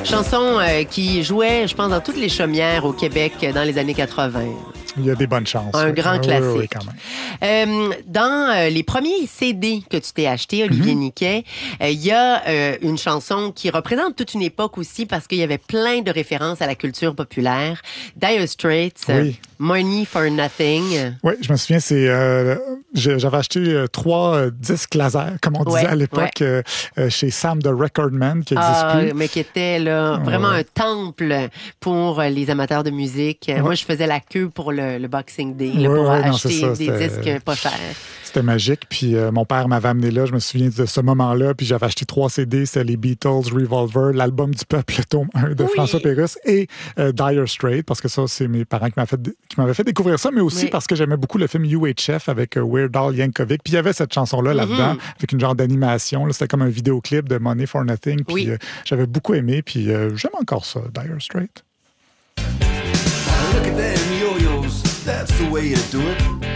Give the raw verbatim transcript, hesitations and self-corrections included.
Chanson euh, qui jouait, je pense, dans toutes les chaumières au Québec dans les années quatre-vingt. Il y a des bonnes chances. Un oui. grand oui, classique. Oui, oui, quand même. Euh, dans euh, les premiers C D que tu t'es acheté, Olivier mm-hmm. Niquet, il euh, y a euh, une chanson qui représente toute une époque aussi parce qu'il y avait plein de références à la culture populaire. Dire Straits, oui. euh, Money for Nothing. Oui, je me souviens, c'est euh, j'avais acheté euh, trois euh, disques laser, comme on disait ouais, à l'époque, ouais. euh, chez Sam the Record Man, qui n'existe ah, plus. Mais qui était là, vraiment ouais. un temple pour les amateurs de musique. Ouais. Moi, je faisais la queue pour le, le Boxing Day là, ouais, pour ouais, acheter non, ça, des disques pas chers. C'était magique. Puis euh, mon père m'avait amené là. Je me souviens de ce moment-là. Puis j'avais acheté trois C D. C'était les Beatles, Revolver, l'album du peuple, le tome un de oui. François Pérusse et euh, Dire Straits, parce que ça, c'est mes parents qui m'avaient fait, qui m'avaient fait découvrir ça, mais aussi oui. parce que j'aimais beaucoup le film U H F avec euh, Weird Al Yankovic. Puis il y avait cette chanson-là mm-hmm. là-dedans, avec une genre d'animation. Là. C'était comme un vidéoclip de Money for Nothing. Puis oui. euh, j'avais beaucoup aimé. Puis euh, j'aime encore ça, Dire Straits. Look at them yo-yos. That's the way you do it.